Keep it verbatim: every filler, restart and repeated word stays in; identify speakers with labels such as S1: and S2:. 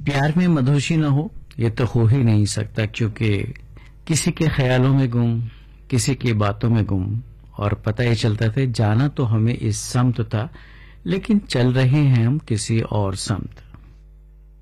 S1: प्यार में मधुशी न हो ये तो हो ही नहीं सकता, क्योंकि किसी के ख्यालों में गुम, किसी की बातों में गुम, और पता ही चलता था जाना तो हमें इस समत था, लेकिन चल रहे हैं हम किसी और समत।